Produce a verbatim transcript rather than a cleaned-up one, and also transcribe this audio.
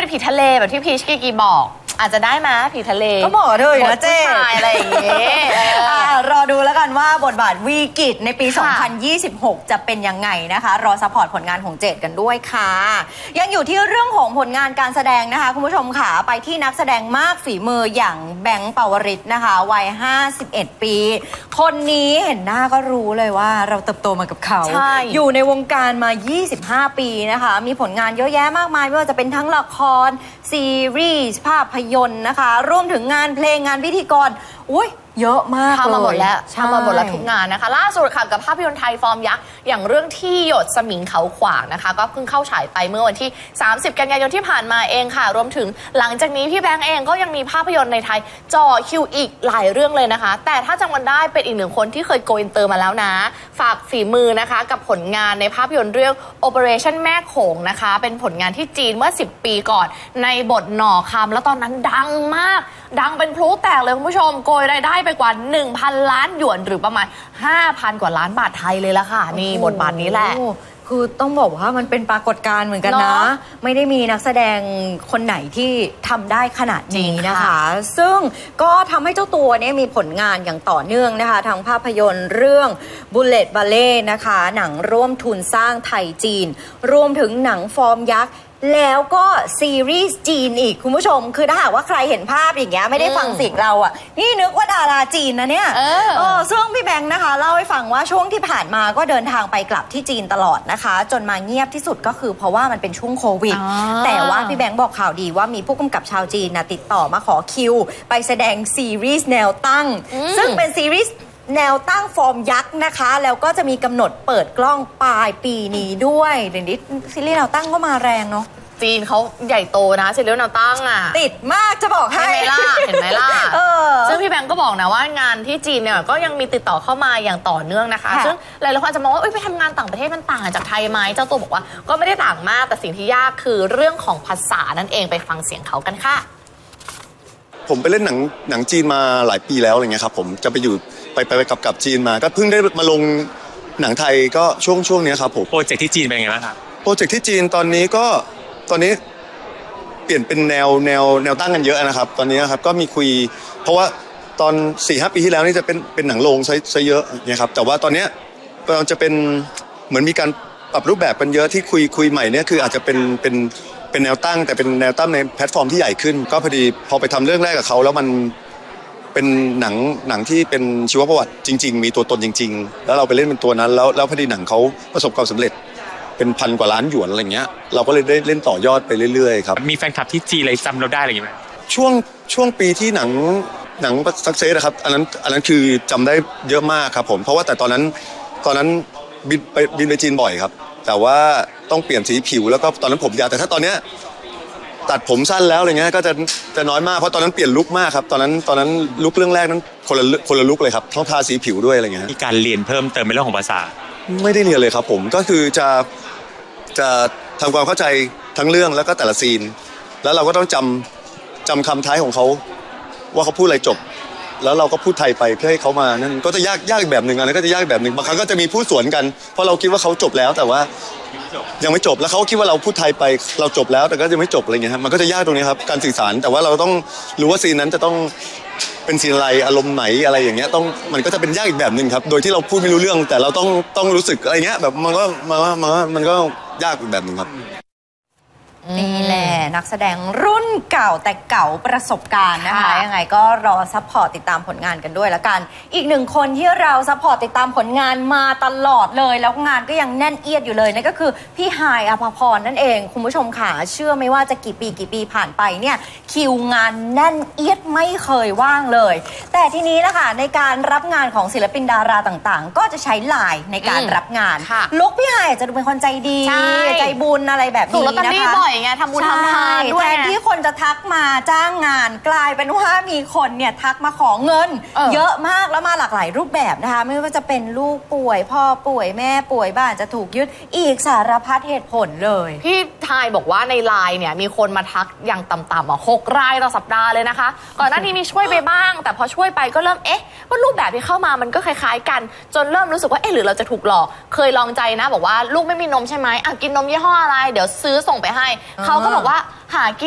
เป็นผีทะเลแบบที่พีชกีกีบอกอาจจะได้ไหมผีทะเลก็บอกเธออยู่นะเจ๊อะไรอย่างเงี้ยรอดูแล้วกันว่าบทบาทวีกิจในปี สองพันยี่สิบหก จะเป็นยังไงนะคะรอซัพพอร์ตผลงานของเจดกันด้วยค่ะยังอยู่ที่เรื่องของผลงานการแสดงนะคะคุณผู้ชมค่ะไปที่นักแสดงมากฝีมืออย่างแบงค์ปวริศนะคะวัยห้าสิบเอ็ดปีคนนี้เห็นหน้าก็รู้เลยว่าเราเติบโตมากับเขาอยู่ในวงการมายี่สิบห้าปีนะคะมีผลงานเยอะแยะมากมายไม่ว่าจะเป็นทั้งละครซีรีส์ภาพยนตร์นะคะรวมถึงงานเพลงงานพิธีกรอุ้ยเยอะมากเลยทำมาหมดแล้วทำมาหมดแล้วทุกงานนะคะล่าสุดค่ะกับภาพยนตร์ไทยฟอร์มยักษ์อย่างเรื่องที่หยดสมิงเขาขวางนะคะก็เพิ่งเข้าฉายไปเมื่อวันที่สามสิบกันยายนที่ผ่านมาเองค่ะรวมถึงหลังจากนี้พี่แบงค์เองก็ยังมีภาพยนตร์ในไทยจ่อคิวอีกหลายเรื่องเลยนะคะแต่ถ้าจำกันได้เป็นอีกหนึ่งคนที่เคยโกอินเตอร์มาแล้วนะฝากฝีมือนะคะกับผลงานในภาพยนตร์เรื่อง Operation แม่โขงนะคะเป็นผลงานที่จีนเมื่อสิบปีก่อนในบทหน่อคำแล้วตอนนั้นดังมากดังเป็นพลุแตกเลยคุณผู้ชมโกยรายได้ไปกว่า หนึ่งพัน ล้านหยวนหรือประมาณ ห้าพัน กว่าล้านบาทไทยเลยละค่ะนี่บทบาทนี้แหละคือต้องบอกว่ามันเป็นปรากฏการณ์เหมือนกันนะไม่ได้มีนักแสดงคนไหนที่ทำได้ขนาดนี้นะคะซึ่งก็ทำให้เจ้าตัวนี้มีผลงานอย่างต่อเนื่องนะคะทั้งภาพยนตร์เรื่อง Bullet Ballet นะคะหนังร่วมทุนสร้างไทยจีนรวมถึงหนังฟอร์มยักษ์แล้วก็ซีรีส์จีนอีกคุณผู้ชมคือถ้าหากว่าใครเห็นภาพอย่างเงี้ยไม่ได้ฟังเสียงเราอ่ะนี่นึกว่าดาราจีนนะเนี่ยเออเออซึ่งพี่แบงค์นะคะเล่าให้ฟังว่าช่วงที่ผ่านมาก็เดินทางไปกลับที่จีนตลอดนะคะจนมาเงียบที่สุดก็คือเพราะว่ามันเป็นช่วงโควิดแต่ว่าพี่แบงค์บอกข่าวดีว่ามีผู้กำกับชาวจีนนะติดต่อมาขอคิวไปแสดงซีรีส์แนวตั้งซึ่งเป็นซีรีส์แนวตั้งฟอร์มยักษ์นะคะแล้วก็จะมีกำหนดเปิดกล้องปลายปีนี้ด้วยเดี๋ยวนี้ซีรีส์แนวตั้งก็มาแรงเนาะจีนเขาใหญ่โตนะซีรีส์แนวตั้งอ่ะติดมากจะบอกให้เห็นไหมล่ะเห็นไหมล่ะซึ่งพี่แบงก์ก็บอกนะว่างานที่จีนเนี่ยก็ยังมีติดต่อเข้ามาอย่างต่อเนื่องนะคะซึ่งหลายๆคนจะมองว่าไปทำงานต่างประเทศมันต่างจากไทยไหมเจ้าตัวบอกว่าก็ไม่ได้ต่างมากแต่สิ่งที่ยากคือเรื่องของภาษานั่นเองไปฟังเสียงเขากันค่ะผมไปเล่นหนังหนังจีนมาหลายปีแล้วอะไรเงี้ยครับผมจะไปอยู่ไปไปกับกับจีนมาก็เพิ่งได้มาลงหนังไทยก็ช่วงช่วงนี้ครับผมโปรเจกต์ที่จีนเป็นไงบ้างครับโปรเจกต์ที่จีนตอนนี้ก็ตอนนี้เปลี่ยนเป็นแนวแนวแนวตั้งกันเยอะนะครับตอนนี้ครับก็มีคุยเพราะว่าตอน สี่ห้า ปีที่แล้วนี่จะเป็นเป็นหนังโรงใช้ใช้เยอะเนี่ยครับแต่ว่าตอนนี้เราจะเป็นเหมือนมีการปรับรูปแบบกันเยอะที่คุยคุยใหม่เนี่ยคืออาจจะเป็นเป็นเป็นแนวตั้งแต่เป็นแนวตั้งในแพลตฟอร์มที่ใหญ่ขึ้นก็พอดีพอไปทำเรื่องแรกกับเขาแล้วมันเป็นหนังหนังที่เป็นชีวประวัติจริงๆมีตัวตนจริงๆแล้วเราไปเล่นเป็นตัวนั้นแล้วแล้วพอดีหนังเขาประสบความสำเร็จเป็นพันกว่าล้านหยวนอะไรเงี้ยเราก็เลยได้เล่นต่อยอดไปเรื่อยๆครับมีแฟนคลับที่จีนอะไรจำเราได้อะไรอย่างเงี้ยช่วงช่วงปีที่หนังหนังซักเซสนะครับอันนั้นอันนั้นคือจำได้เยอะมากครับผมเพราะว่าแต่ตอนนั้นตอนนั้นบินไปบินไปจีนบ่อยครับแต่ว่าต้องเปลี่ยนสีผิวแล้วก็ตอนนั้นผมยาวแต่ถ้าตอนเนี้ยตัดผมสั้นแล้วอะไรเงี้ยก็จะจะน้อยมากเพราะตอนนั้นเปลี่ยนลุคมากครับตอนนั้นตอนนั้นลุคเรื่องแรกนั้นคนละคนละลุคเลยครับต้องทาสีผิวด้วยอะไรเงี้ยมีการเรียนเพิ่มเติมในเรื่องของภาษาไม่ได้เรียนเลยครับผมก็คือจะจะทำความเข้าใจทั้งเรื่องแล้วก็แต่ละซีนแล้วเราก็ต้องจำจำคำท้ายของเขาว่าเขาพูดอะไรจบแล้วเราก็พูดไทยไปเพื่อให้เขามานั่นก็จะยากยากอีกแบบหนึ่งอันนั้นก็จะยากอีกแบบหนึ่งบางครั้งก็จะมีพูดสวนกันเพราะเราคิดว่าเขาจบแล้วแต่ว่ายังไม่จบแล้วเขาคิดว่าเราพูดไทยไปเราจบแล้วแต่ก็ยังไม่จบอะไรเงี้ยครับมันก็จะยากตรงนี้ครับการสื่อสารแต่ว่าเราต้องรู้ว่าซีนนั้นจะต้องเป็นซีนอะไรอารมณ์ไหนอะไรอย่างเงี้ยต้องมันก็จะเป็นยากอีกแบบหนึ่งครับโดยที่เราพูดไม่รู้เรื่องแต่เราต้องต้องรู้สึกอะไรเงี้ยแบบมันก็มันก็มันก็ยากอีกแบบหนึ่งครับนี่แหละนักแสดงรุ่นเก่าแต่เก่าประสบการณ์นะคะยังไงก็รอซัพพอร์ตติดตามผลงานกันด้วยละกันอีกหนึ่งคนที่เราซัพพอร์ตติดตามผลงานมาตลอดเลยแล้วงานก็ยังแน่นเอียดอยู่เลยนั่นก็คือพี่ฮายอภพรนั่นเองคุณผู้ชมค่ะเชื่อไม่ว่าจะกี่ปีกี่ปีผ่านไปเนี่ยคิวงานแน่นเอียดไม่เคยว่างเลยแต่ทีนี้ละค่ะในการรับงานของศิลปินดาราต่างๆก็จะใช้ไลน์ในการรับงานลุคพี่ฮายจะดูเป็นคนใจดีใจบุญอะไรแบบนี้นะคะทำบุญทำทานด้วยแทนที่คนจะทักมาจ้างงานกลายเป็นว่ามีคนเนี่ยทักมาขอเงิน เออ เยอะมากแล้วมาหลากหลายรูปแบบนะคะไม่ว่าจะเป็นลูกป่วยพ่อป่วยแม่ป่วยบ้านจะถูกยึดอีกสารพัดเหตุผลเลยพี่ทายบอกว่าในไลน์เนี่ยมีคนมาทักอย่างต่ำๆอ่ะหกรายต่อสัปดาห์เลยนะคะก่อนหน้านี้มีช่วยไปบ้างแต่พอช่วยไปก็เริ่มเอ๊ะว่ารูปแบบที่เข้ามามันก็คล้ายๆกันจนเริ่มรู้สึกว่าเอ๊ะหรือเราจะถูกหลอกเคยลองใจนะบอกว่าลูกไม่มีนมใช่ไหมอ่ะกินนมยี่ห้ออะไรเดี๋ยวซื้อส่งไปให้เขาก็บอกว่าหากิน